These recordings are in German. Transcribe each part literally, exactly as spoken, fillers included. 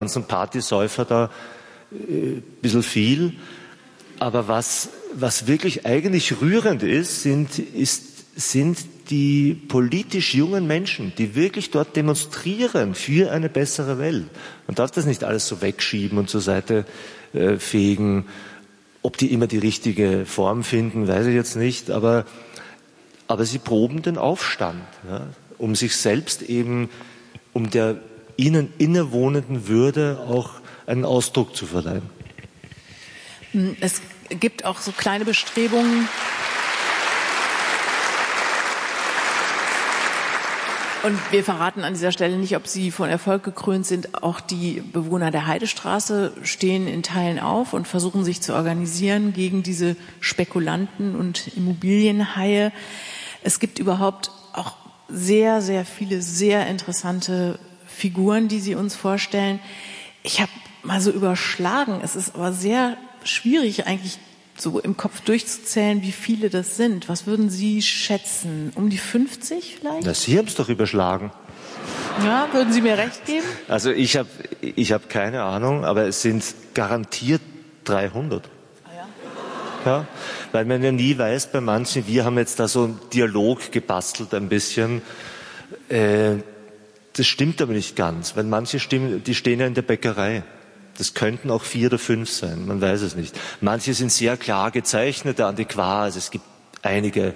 ganzen Partysäufer da ein äh, bisschen viel. Aber was, was wirklich eigentlich rührend ist, sind, ist, sind die politisch jungen Menschen, die wirklich dort demonstrieren für eine bessere Welt. Man darf das nicht alles so wegschieben und zur Seite äh, fegen. Ob die immer die richtige Form finden, weiß ich jetzt nicht, aber, aber sie proben den Aufstand, ja, um sich selbst eben, um der ihnen innewohnenden Würde auch einen Ausdruck zu verleihen. Es gibt auch so kleine Bestrebungen, und wir verraten an dieser Stelle nicht, ob sie von Erfolg gekrönt sind. Auch die Bewohner der Heidestraße stehen in Teilen auf und versuchen sich zu organisieren gegen diese Spekulanten und Immobilienhaie. Es gibt überhaupt auch sehr, sehr viele sehr interessante Figuren, die Sie uns vorstellen. Ich habe mal so überschlagen. Es ist aber sehr schwierig, eigentlich so im Kopf durchzuzählen, wie viele das sind. Was würden Sie schätzen? Um die fünfzig vielleicht? Na, Sie haben es doch überschlagen. Ja, würden Sie mir recht geben? Also ich habe ich hab keine Ahnung, aber es sind garantiert dreihundert. Ah ja? Ja, weil man ja nie weiß, bei manchen, wir haben jetzt da so einen Dialog gebastelt ein bisschen. Äh, das stimmt aber nicht ganz, weil manche Stimmen, die stehen ja in der Bäckerei. Das könnten auch vier oder fünf sein, man weiß es nicht. Manche sind sehr klar gezeichnet, der Antiquar, also es gibt einige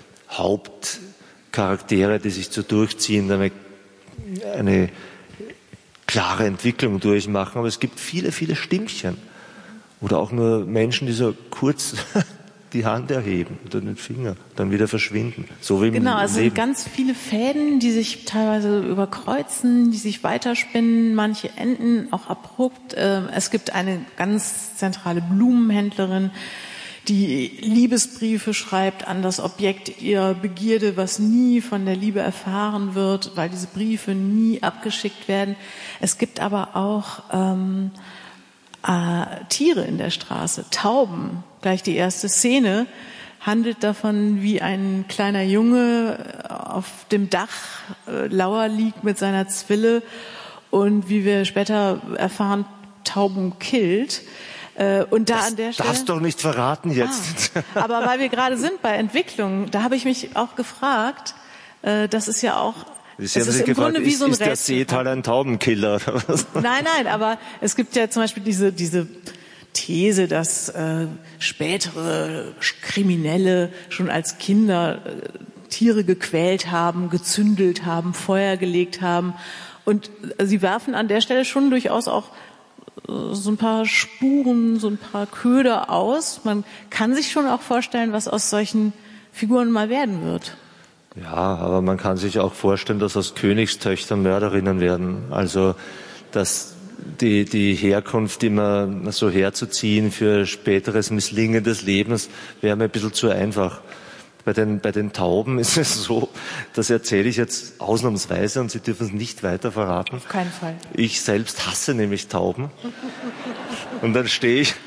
Hauptcharaktere, die sich so durchziehen, eine, eine klare Entwicklung durchmachen, aber es gibt viele, viele Stimmchen. Oder auch nur Menschen, die so kurz die Hand erheben oder den Finger, dann wieder verschwinden. So wie im Genau, also Leben. sind ganz viele Fäden, die sich teilweise überkreuzen, die sich weiterspinnen, manche enden auch abrupt. Es gibt eine ganz zentrale Blumenhändlerin, die Liebesbriefe schreibt an das Objekt ihrer Begierde, was nie von der Liebe erfahren wird, weil diese Briefe nie abgeschickt werden. Es gibt aber auch ähm, äh, Tiere in der Straße, Tauben. Gleich die erste Szene handelt davon, wie ein kleiner Junge auf dem Dach äh, lauer liegt mit seiner Zwille und wie wir später erfahren, Tauben killt. Äh, und da das an der Stelle. Darfst doch nicht verraten jetzt. Ah, aber weil wir gerade sind bei Entwicklung, da habe ich mich auch gefragt, äh, das ist ja auch. Sie es haben ist sich im gefragt, Grunde wie ist, so ein ist der Rätsel. Seetal ein Taubenkiller oder was? Nein, nein, aber es gibt ja zum Beispiel diese diese These, dass äh, spätere Kriminelle schon als Kinder äh, Tiere gequält haben, gezündelt haben, Feuer gelegt haben. Und äh, sie werfen an der Stelle schon durchaus auch äh, so ein paar Spuren, so ein paar Köder aus. Man kann sich schon auch vorstellen, was aus solchen Figuren mal werden wird. Ja, aber man kann sich auch vorstellen, dass aus Königstöchtern Mörderinnen werden. Also, dass die, die Herkunft immer so herzuziehen für späteres Misslingen des Lebens, wäre mir ein bisschen zu einfach. Bei den, bei den Tauben ist es so, das erzähle ich jetzt ausnahmsweise und Sie dürfen es nicht weiter verraten. Auf keinen Fall. Ich selbst hasse nämlich Tauben. Und dann stehe ich,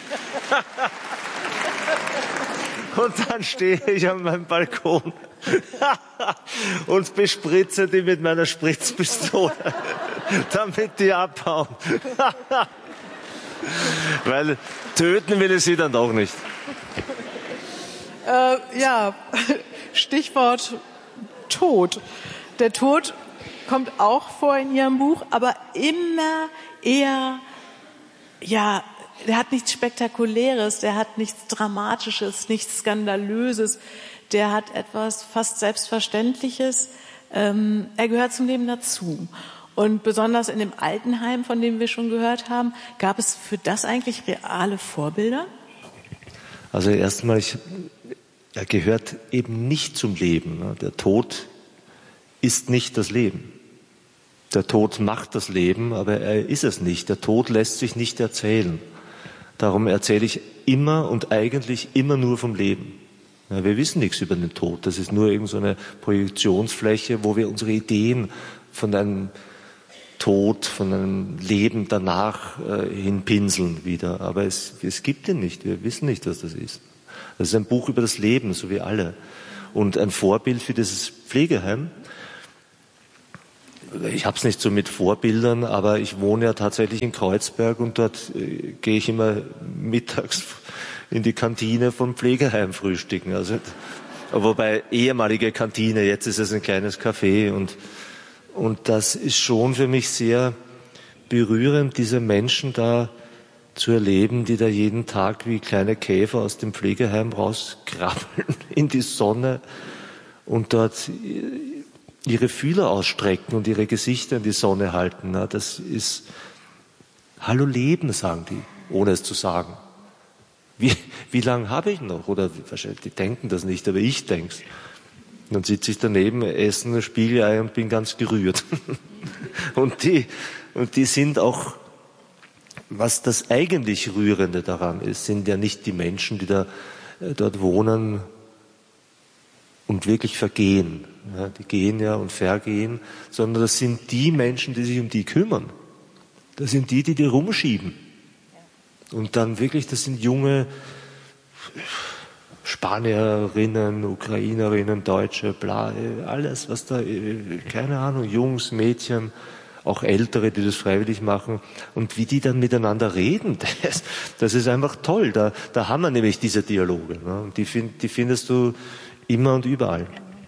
und dann stehe ich an meinem Balkon und bespritze die mit meiner Spritzpistole, damit die abhauen. Weil töten will ich sie dann doch nicht. Äh, ja, Stichwort Tod. Der Tod kommt auch vor in Ihrem Buch, aber immer eher, ja, der hat nichts Spektakuläres, der hat nichts Dramatisches, nichts Skandalöses, der hat etwas fast Selbstverständliches. Ähm, er gehört zum Leben dazu. Und besonders in dem Altenheim, von dem wir schon gehört haben, gab es für das eigentlich reale Vorbilder? Also erstmal, ich, er gehört eben nicht zum Leben. Der Tod ist nicht das Leben. Der Tod macht das Leben, aber er ist es nicht. Der Tod lässt sich nicht erzählen. Darum erzähle ich immer und eigentlich immer nur vom Leben. Ja, wir wissen nichts über den Tod. Das ist nur irgend so eine Projektionsfläche, wo wir unsere Ideen von einem Tod, von einem Leben danach äh, hinpinseln wieder. Aber es, es gibt ihn nicht. Wir wissen nicht, was das ist. Das ist ein Buch über das Leben, so wie alle. Und ein Vorbild für dieses Pflegeheim. ich habe es nicht so mit Vorbildern, aber ich wohne ja tatsächlich in Kreuzberg und dort äh, gehe ich immer mittags in die Kantine vom Pflegeheim frühstücken. Also, wobei ehemalige Kantine, jetzt ist es ein kleines Café und, und das ist schon für mich sehr berührend, diese Menschen da zu erleben, die da jeden Tag wie kleine Käfer aus dem Pflegeheim rauskrabbeln in die Sonne und dort ihre Fühler ausstrecken und ihre Gesichter in die Sonne halten. Das ist Hallo Leben, sagen die, ohne es zu sagen. Wie, wie lange habe ich noch? Oder wahrscheinlich, die denken das nicht, aber ich denk's. Dann sitze ich daneben, esse ein Spiegelei und bin ganz gerührt. Und die, und die sind auch, was das eigentlich Rührende daran ist, sind ja nicht die Menschen, die da äh, dort wohnen und wirklich vergehen. Ja, die gehen ja und vergehen, sondern das sind die Menschen, die sich um die kümmern. Das sind die, die die rumschieben. Und dann wirklich, das sind junge Spanierinnen, Ukrainerinnen, Deutsche, bla, alles, was da, keine Ahnung, Jungs, Mädchen, auch Ältere, die das freiwillig machen. Und wie die dann miteinander reden, das, das ist einfach toll. Da, da haben wir nämlich diese Dialoge. Ne? Und die, find, die findest du immer und überall.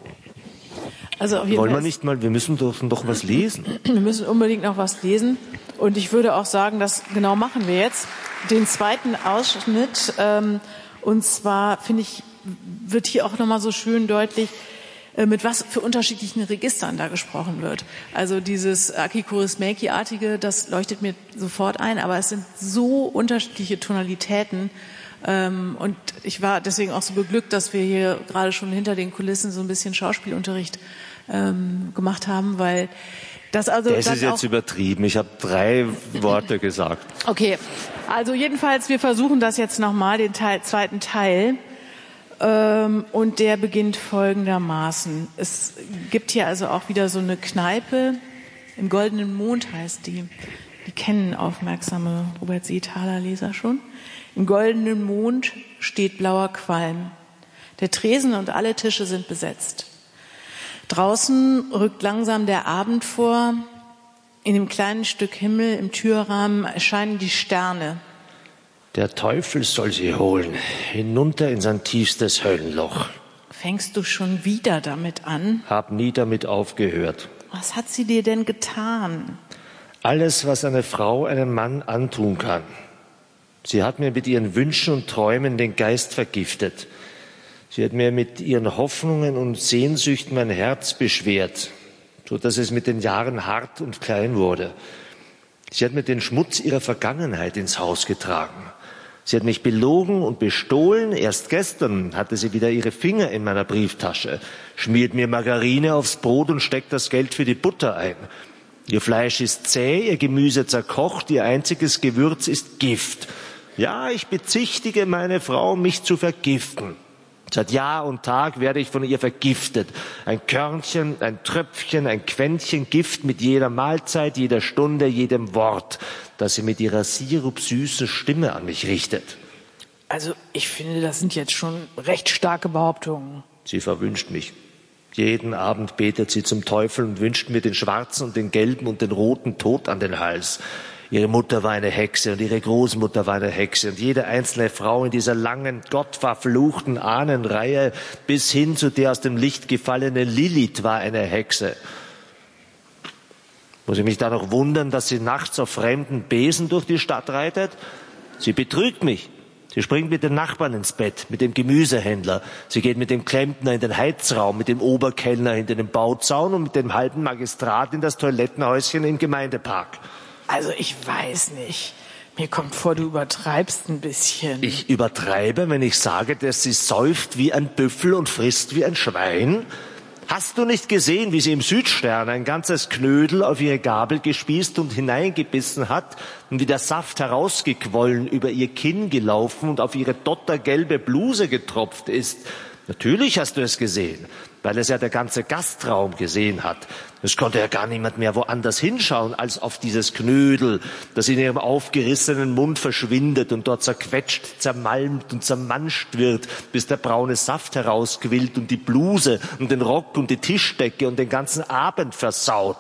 Also auf jeden Wollen wir Fall nicht mal, wir müssen doch noch was lesen. Wir müssen unbedingt noch was lesen. Und ich würde auch sagen, das genau machen wir jetzt. Den zweiten Ausschnitt, ähm, und zwar finde ich, wird hier auch nochmal so schön deutlich, äh, mit was für unterschiedlichen Registern da gesprochen wird. Also dieses Aki Kaurismäki-artige, das leuchtet mir sofort ein, aber es sind so unterschiedliche Tonalitäten. Ähm, und ich war deswegen auch so beglückt, dass wir hier gerade schon hinter den Kulissen so ein bisschen Schauspielunterricht ähm, gemacht haben, weil das also das ist jetzt übertrieben. Ich habe drei Worte gesagt. Okay, also jedenfalls, wir versuchen das jetzt nochmal, den Teil, zweiten Teil. Ähm, und der beginnt folgendermaßen. Es gibt hier also auch wieder so eine Kneipe, im Goldenen Mond heißt die. Die kennen aufmerksame Robert Seethaler Leser schon. Im Goldenen Mond steht blauer Qualm. Der Tresen und alle Tische sind besetzt. Draußen rückt langsam der Abend vor. In dem kleinen Stück Himmel im Türrahmen erscheinen die Sterne. Der Teufel soll sie holen, hinunter in sein tiefstes Höllenloch. Fängst du schon wieder damit an? Hab nie damit aufgehört. Was hat sie dir denn getan? Alles, was eine Frau einem Mann antun kann. Sie hat mir mit ihren Wünschen und Träumen den Geist vergiftet. Sie hat mir mit ihren Hoffnungen und Sehnsüchten mein Herz beschwert, so dass es mit den Jahren hart und klein wurde. Sie hat mir den Schmutz ihrer Vergangenheit ins Haus getragen. Sie hat mich belogen und bestohlen. Erst gestern hatte sie wieder ihre Finger in meiner Brieftasche, schmiert mir Margarine aufs Brot und steckt das Geld für die Butter ein. Ihr Fleisch ist zäh, ihr Gemüse zerkocht, ihr einziges Gewürz ist Gift. Ja, ich bezichtige meine Frau, mich zu vergiften. Seit Jahr und Tag werde ich von ihr vergiftet. Ein Körnchen, ein Tröpfchen, ein Quäntchen Gift mit jeder Mahlzeit, jeder Stunde, jedem Wort, das sie mit ihrer sirupsüßen Stimme an mich richtet. Also ich finde, das sind jetzt schon recht starke Behauptungen. Sie verwünscht mich. Jeden Abend betet sie zum Teufel und wünscht mir den schwarzen und den gelben und den roten Tod an den Hals. Ihre Mutter war eine Hexe und ihre Großmutter war eine Hexe und jede einzelne Frau in dieser langen, gottverfluchten Ahnenreihe bis hin zu der aus dem Licht gefallenen Lilith war eine Hexe. Muss ich mich da noch wundern, dass sie nachts auf fremden Besen durch die Stadt reitet? Sie betrügt mich. Sie springt mit den Nachbarn ins Bett, mit dem Gemüsehändler. Sie geht mit dem Klempner in den Heizraum, mit dem Oberkellner hinter den Bauzaun und mit dem halben Magistrat in das Toilettenhäuschen im Gemeindepark. Also ich weiß nicht. Mir kommt vor, du übertreibst ein bisschen. Ich übertreibe, wenn ich sage, dass sie säuft wie ein Büffel und frisst wie ein Schwein? Hast du nicht gesehen, wie sie im Südstern ein ganzes Knödel auf ihre Gabel gespießt und hineingebissen hat und wie der Saft herausgequollen über ihr Kinn gelaufen und auf ihre dottergelbe Bluse getropft ist? Natürlich hast du es gesehen, weil es ja der ganze Gastraum gesehen hat. Es konnte ja gar niemand mehr woanders hinschauen als auf dieses Knödel, das in ihrem aufgerissenen Mund verschwindet und dort zerquetscht, zermalmt und zermanscht wird, bis der braune Saft herausquillt und die Bluse und den Rock und die Tischdecke und den ganzen Abend versaut.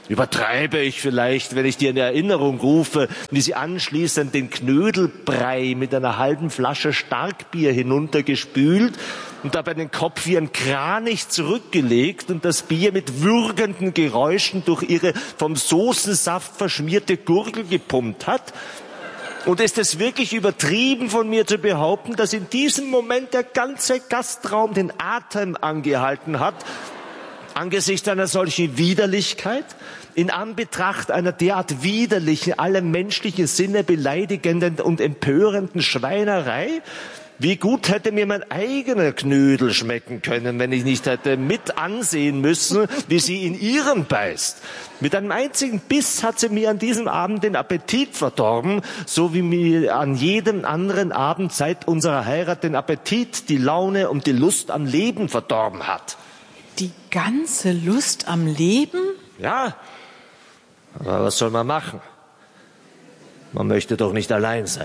Übertreibe ich vielleicht, wenn ich dir in Erinnerung rufe, wie sie anschließend den Knödelbrei mit einer halben Flasche Starkbier hinuntergespült und dabei den Kopf wie ein Kranich zurückgelegt und das Bier mit würgenden Geräuschen durch ihre vom Soßensaft verschmierte Gurgel gepumpt hat? Und ist es wirklich übertrieben von mir zu behaupten, dass in diesem Moment der ganze Gastraum den Atem angehalten hat, angesichts einer solchen Widerlichkeit, in Anbetracht einer derart widerlichen, alle menschlichen Sinne beleidigenden und empörenden Schweinerei? Wie gut hätte mir mein eigener Knödel schmecken können, wenn ich nicht hätte mit ansehen müssen, wie sie in ihren beißt. Mit einem einzigen Biss hat sie mir an diesem Abend den Appetit verdorben, so wie mir an jedem anderen Abend seit unserer Heirat den Appetit, die Laune und die Lust am Leben verdorben hat. Die ganze Lust am Leben? Ja, aber was soll man machen? Man möchte doch nicht allein sein.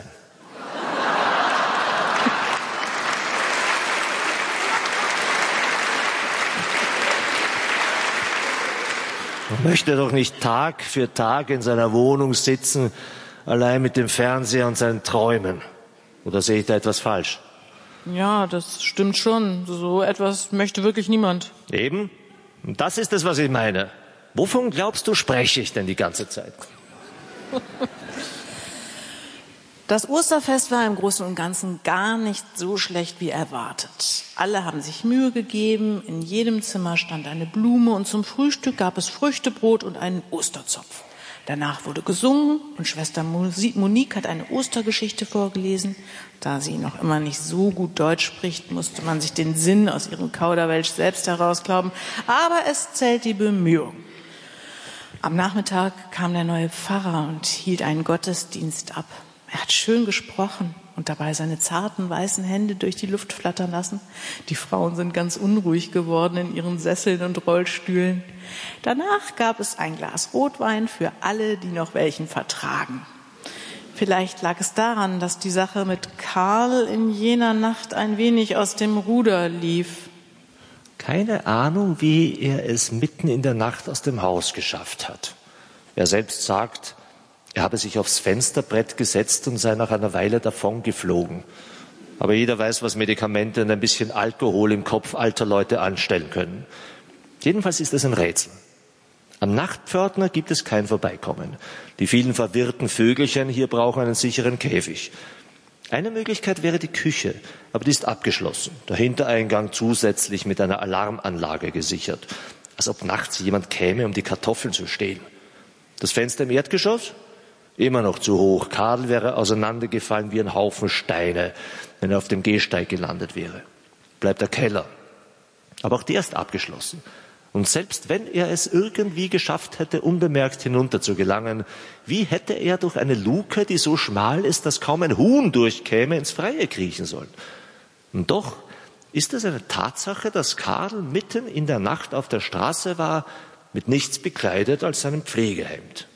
Man möchte doch nicht Tag für Tag in seiner Wohnung sitzen, allein mit dem Fernseher und seinen Träumen. Oder sehe ich da etwas falsch? Ja, das stimmt schon. So etwas möchte wirklich niemand. Eben. Und das ist es, was ich meine. Wovon glaubst du, spreche ich denn die ganze Zeit? Das Osterfest war im Großen und Ganzen gar nicht so schlecht wie erwartet. Alle haben sich Mühe gegeben, in jedem Zimmer stand eine Blume und zum Frühstück gab es Früchtebrot und einen Osterzopf. Danach wurde gesungen und Schwester Monique hat eine Ostergeschichte vorgelesen. Da sie noch immer nicht so gut Deutsch spricht, musste man sich den Sinn aus ihrem Kauderwelsch selbst herausglauben. Aber es zählt die Bemühung. Am Nachmittag kam der neue Pfarrer und hielt einen Gottesdienst ab. Er hat schön gesprochen und dabei seine zarten weißen Hände durch die Luft flattern lassen. Die Frauen sind ganz unruhig geworden in ihren Sesseln und Rollstühlen. Danach gab es ein Glas Rotwein für alle, die noch welchen vertragen. Vielleicht lag es daran, dass die Sache mit Karl in jener Nacht ein wenig aus dem Ruder lief. Keine Ahnung, wie er es mitten in der Nacht aus dem Haus geschafft hat. Er selbst sagt, er habe sich aufs Fensterbrett gesetzt und sei nach einer Weile davon geflogen. Aber jeder weiß, was Medikamente und ein bisschen Alkohol im Kopf alter Leute anstellen können. Jedenfalls ist es ein Rätsel. Am Nachtpförtner gibt es kein Vorbeikommen. Die vielen verwirrten Vögelchen hier brauchen einen sicheren Käfig. Eine Möglichkeit wäre die Küche, aber die ist abgeschlossen. Der Hintereingang zusätzlich mit einer Alarmanlage gesichert. Als ob nachts jemand käme, um die Kartoffeln zu stehlen. Das Fenster im Erdgeschoss? Immer noch zu hoch. Karl wäre auseinandergefallen wie ein Haufen Steine, wenn er auf dem Gehsteig gelandet wäre. Bleibt der Keller. Aber auch der ist abgeschlossen. Und selbst wenn er es irgendwie geschafft hätte, unbemerkt hinunter zu gelangen, wie hätte er durch eine Luke, die so schmal ist, dass kaum ein Huhn durchkäme, ins Freie kriechen sollen? Und doch ist es eine Tatsache, dass Karl mitten in der Nacht auf der Straße war, mit nichts bekleidet als seinem Pflegehemd.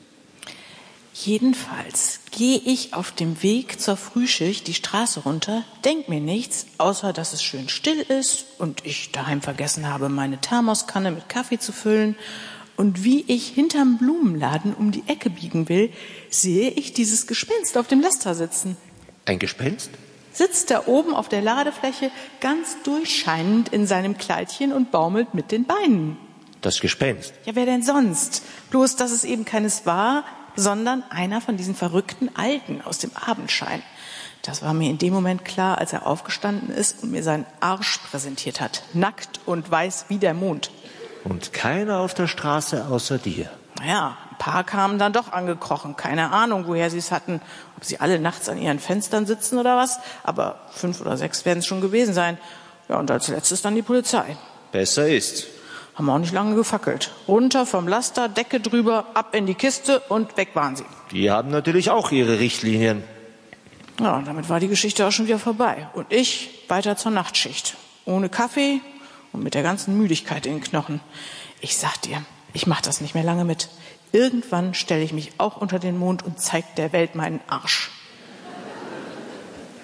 Jedenfalls gehe ich auf dem Weg zur Frühschicht die Straße runter, denk mir nichts, außer dass es schön still ist und ich daheim vergessen habe, meine Thermoskanne mit Kaffee zu füllen. Und wie ich hinterm Blumenladen um die Ecke biegen will, sehe ich dieses Gespenst auf dem Laster sitzen. Ein Gespenst? Sitzt da oben auf der Ladefläche, ganz durchscheinend in seinem Kleidchen und baumelt mit den Beinen. Das Gespenst? Ja, wer denn sonst? Bloß, dass es eben keines war, sondern einer von diesen verrückten Alten aus dem Abendschein. Das war mir in dem Moment klar, als er aufgestanden ist und mir seinen Arsch präsentiert hat. Nackt und weiß wie der Mond. Und keiner auf der Straße außer dir? Naja, ein paar kamen dann doch angekrochen. Keine Ahnung, woher sie es hatten. Ob sie alle nachts an ihren Fenstern sitzen oder was. Aber fünf oder sechs werden es schon gewesen sein. Ja, und als letztes dann die Polizei. Besser ist. Haben auch nicht lange gefackelt. Runter vom Laster, Decke drüber, ab in die Kiste und weg waren sie. Die haben natürlich auch ihre Richtlinien. Ja, und damit war die Geschichte auch schon wieder vorbei. Und ich weiter zur Nachtschicht. Ohne Kaffee und mit der ganzen Müdigkeit in den Knochen. Ich sag dir, ich mach das nicht mehr lange mit. Irgendwann stelle ich mich auch unter den Mond und zeig der Welt meinen Arsch.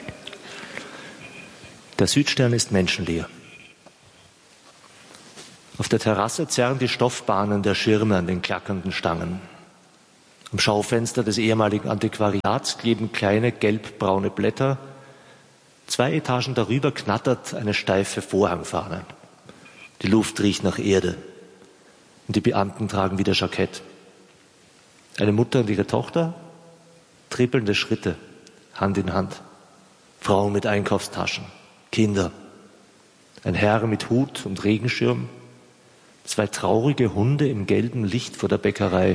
Der Südstern ist menschenleer. Auf der Terrasse zerren die Stoffbahnen der Schirme an den klackernden Stangen. Am Schaufenster des ehemaligen Antiquariats kleben kleine gelbbraune Blätter. Zwei Etagen darüber knattert eine steife Vorhangfahne. Die Luft riecht nach Erde. Und die Beamten tragen wieder Jackett. Eine Mutter und ihre Tochter, trippelnde Schritte, Hand in Hand. Frauen mit Einkaufstaschen, Kinder. Ein Herr mit Hut und Regenschirm. Zwei traurige Hunde im gelben Licht vor der Bäckerei.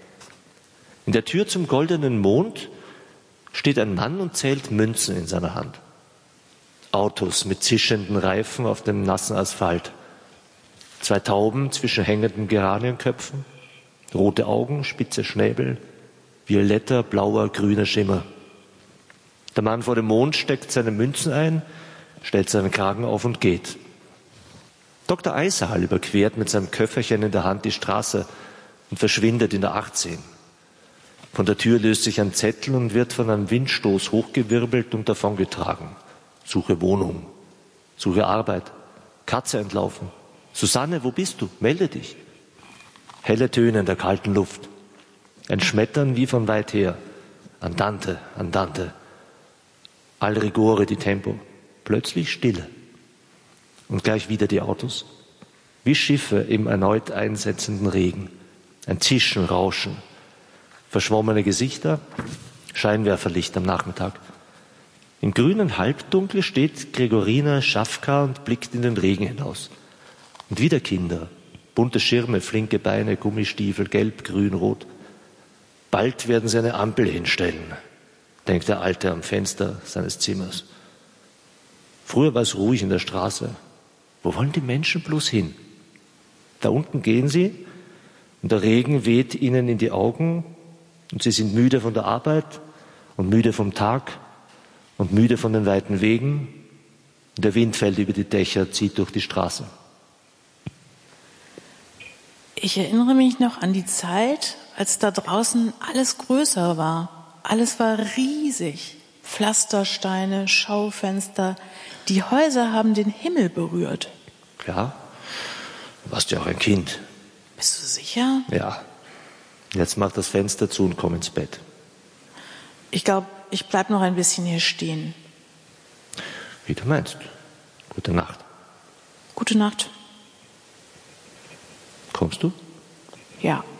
In der Tür zum goldenen Mond steht ein Mann und zählt Münzen in seiner Hand. Autos mit zischenden Reifen auf dem nassen Asphalt. Zwei Tauben zwischen hängenden Geranienköpfen. Rote Augen, spitze Schnäbel, violetter, blauer, grüner Schimmer. Der Mann vor dem Mond steckt seine Münzen ein, stellt seinen Kragen auf und geht. Doktor Eisal überquert mit seinem Köfferchen in der Hand die Straße und verschwindet in der achtzehn. Von der Tür löst sich ein Zettel und wird von einem Windstoß hochgewirbelt und davongetragen. Suche Wohnung, suche Arbeit, Katze entlaufen. Susanne, wo bist du? Melde dich. Helle Töne in der kalten Luft. Ein Schmettern wie von weit her. Andante, andante. Al rigore di tempo. Plötzlich Stille. Und gleich wieder die Autos. Wie Schiffe im erneut einsetzenden Regen. Ein Zischen, Rauschen. Verschwommene Gesichter. Scheinwerferlicht am Nachmittag. Im grünen Halbdunkel steht Gregorina Schafka und blickt in den Regen hinaus. Und wieder Kinder. Bunte Schirme, flinke Beine, Gummistiefel, gelb, grün, rot. Bald werden sie eine Ampel hinstellen, denkt der Alte am Fenster seines Zimmers. Früher war es ruhig in der Straße. Wo wollen die Menschen bloß hin? Da unten gehen sie und der Regen weht ihnen in die Augen und sie sind müde von der Arbeit und müde vom Tag und müde von den weiten Wegen. Und der Wind fällt über die Dächer, zieht durch die Straße. Ich erinnere mich noch an die Zeit, als da draußen alles größer war. Alles war riesig. Pflastersteine, Schaufenster. Die Häuser haben den Himmel berührt. Klar, du warst ja auch ein Kind. Bist du sicher? Ja. Jetzt mach das Fenster zu und komm ins Bett. Ich glaube, ich bleib noch ein bisschen hier stehen. Wie du meinst. Gute Nacht. Gute Nacht. Kommst du? Ja.